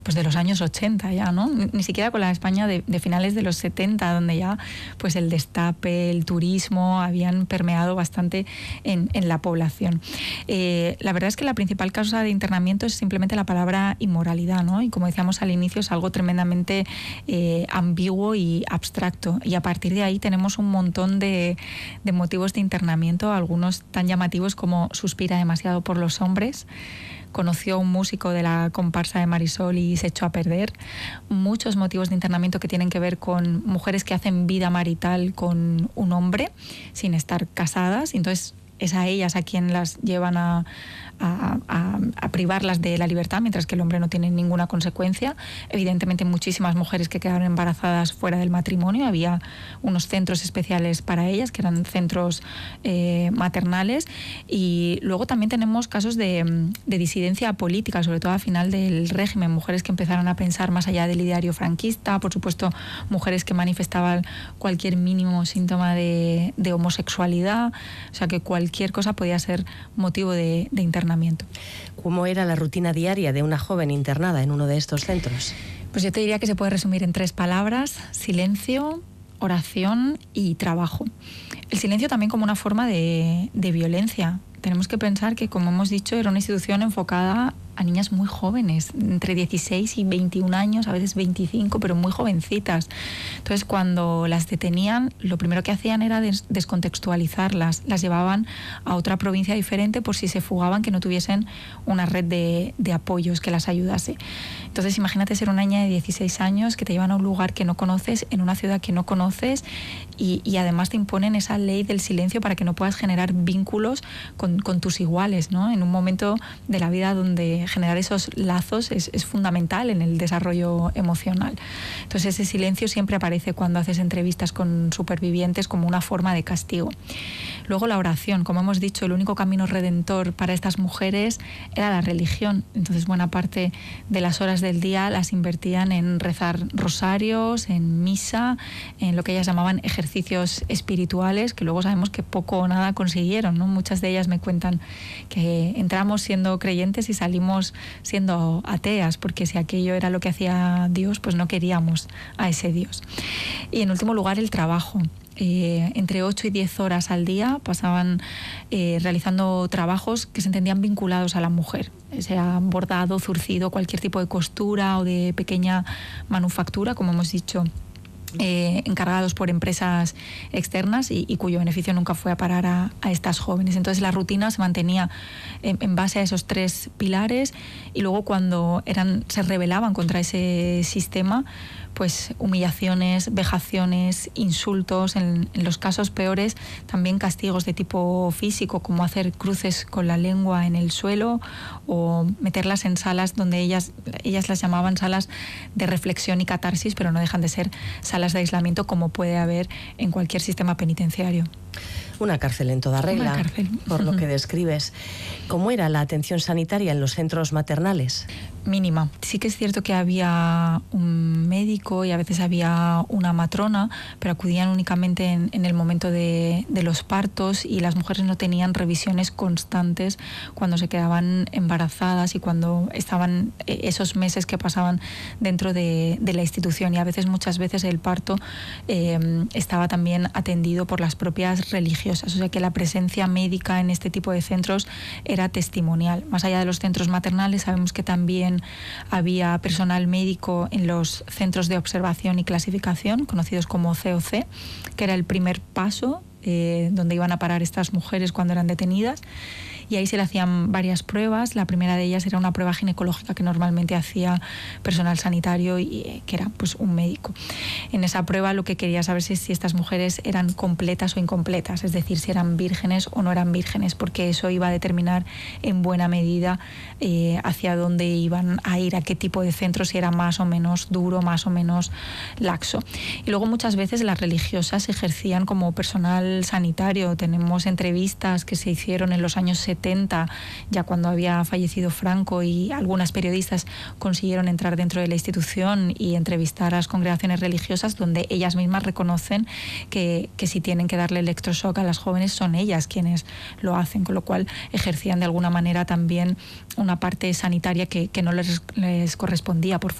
pues de los años 80 ya, ¿no? Ni siquiera con la España de finales de los 70, donde ya pues el destape, el turismo habían permeado bastante en la población. La verdad es que la principal causa de internamiento es simplemente la palabra inmoralidad, ¿no? Y como decíamos al inicio, es algo tremendamente ambiguo y abstracto. Y a partir de ahí tenemos un montón de motivos de internamiento, algunos tan llamativos como suspira demasiado por los hombres, conoció a un músico de la comparsa de Marisol y se echó a perder. Muchos motivos de internamiento que tienen que ver con mujeres que hacen vida marital con un hombre sin estar casadas, y entonces es a ellas a quien las llevan a privarlas de la libertad, mientras que el hombre no tiene ninguna consecuencia. Evidentemente muchísimas mujeres que quedaron embarazadas fuera del matrimonio, había unos centros especiales para ellas, que eran centros maternales, y luego también tenemos casos de disidencia política, sobre todo al final del régimen, mujeres que empezaron a pensar más allá del ideario franquista, por supuesto mujeres que manifestaban cualquier mínimo síntoma de homosexualidad, o sea que cualquier cosa podía ser motivo de internamiento. ¿Cómo era la rutina diaria de una joven internada en uno de estos centros? Pues yo te diría que se puede resumir en 3 palabras: silencio, oración y trabajo. El silencio también como una forma de violencia. Tenemos que pensar que, como hemos dicho, era una institución enfocada a niñas muy jóvenes, entre 16 y 21 años, a veces 25, pero muy jovencitas. Entonces, cuando las detenían, lo primero que hacían era descontextualizarlas, las llevaban a otra provincia diferente por si se fugaban, que no tuviesen una red de apoyos que las ayudase. Entonces, imagínate ser una niña de 16 años que te llevan a un lugar que no conoces, en una ciudad que no conoces, y además te imponen esa ley del silencio para que no puedas generar vínculos con tus iguales, ¿no? En un momento de la vida donde generar esos lazos es fundamental en el desarrollo emocional. Entonces ese silencio siempre aparece cuando haces entrevistas con supervivientes como una forma de castigo. Luego la oración, como hemos dicho, el único camino redentor para estas mujeres era la religión. Entonces buena parte de las horas del día las invertían en rezar rosarios, en misa, en lo que ellas llamaban ejercicios espirituales, que luego sabemos que poco o nada consiguieron, ¿no? Muchas de ellas me cuentan que entramos siendo creyentes y salimos siendo ateas, porque si aquello era lo que hacía Dios, pues no queríamos a ese Dios. Y en último lugar, el trabajo. Entre 8 y 10 horas al día pasaban realizando trabajos que se entendían vinculados a la mujer, sea bordado, zurcido, cualquier tipo de costura o de pequeña manufactura, como hemos dicho, encargados por empresas externas y cuyo beneficio nunca fue a parar a estas jóvenes. Entonces la rutina se mantenía en base a esos 3 pilares, y luego cuando se rebelaban contra ese sistema, pues humillaciones, vejaciones, insultos, en los casos peores también castigos de tipo físico, como hacer cruces con la lengua en el suelo o meterlas en salas donde ellas las llamaban salas de reflexión y catarsis, pero no dejan de ser salas de aislamiento como puede haber en cualquier sistema penitenciario. Una cárcel en toda regla, por lo que describes. ¿Cómo era la atención sanitaria en los centros maternales? Mínima. Sí que es cierto que había un médico y a veces había una matrona, pero acudían únicamente en el momento de los partos, y las mujeres no tenían revisiones constantes cuando se quedaban embarazadas y cuando estaban esos meses que pasaban dentro de la institución, y a veces, muchas veces, el parto estaba también atendido por las propias religiosas, o sea que la presencia médica en este tipo de centros era testimonial. Más allá de los centros maternales, sabemos que también había personal médico en los centros de observación y clasificación, conocidos como COC, que era el primer paso donde iban a parar estas mujeres cuando eran detenidas. Y ahí se le hacían varias pruebas. La primera de ellas era una prueba ginecológica que normalmente hacía personal sanitario, y que era pues un médico. En esa prueba lo que quería saber es si estas mujeres eran completas o incompletas, es decir, si eran vírgenes o no eran vírgenes, porque eso iba a determinar en buena medida hacia dónde iban a ir, a qué tipo de centro, si era más o menos duro, más o menos laxo. Y luego muchas veces las religiosas ejercían como personal sanitario. Tenemos entrevistas que se hicieron en los años 70 70, ya cuando había fallecido Franco, y algunas periodistas consiguieron entrar dentro de la institución y entrevistar a las congregaciones religiosas, donde ellas mismas reconocen que si tienen que darle electroshock a las jóvenes, son ellas quienes lo hacen, con lo cual ejercían de alguna manera también una parte sanitaria que no les correspondía por